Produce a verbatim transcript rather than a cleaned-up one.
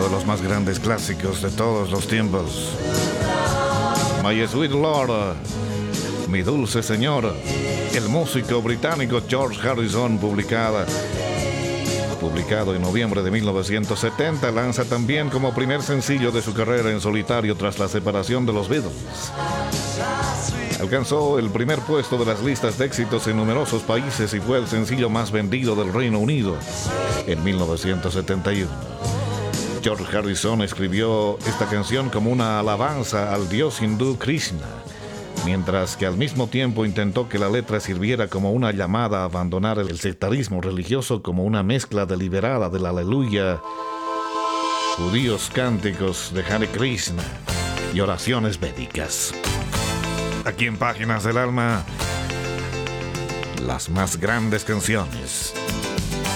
de los más grandes clásicos de todos los tiempos. My Sweet Lord, Mi Dulce Señor, el músico británico George Harrison, publicada, publicado en noviembre de mil novecientos setenta, lanza también como primer sencillo de su carrera en solitario tras la separación de los Beatles. Alcanzó el primer puesto de las listas de éxitos en numerosos países y fue el sencillo más vendido del Reino Unido en mil novecientos setenta y uno. George Harrison escribió esta canción como una alabanza al dios hindú Krishna, mientras que al mismo tiempo intentó que la letra sirviera como una llamada a abandonar el sectarismo religioso como una mezcla deliberada del aleluya, judíos cánticos de Hare Krishna y oraciones védicas. Aquí en Páginas del Alma, las más grandes canciones.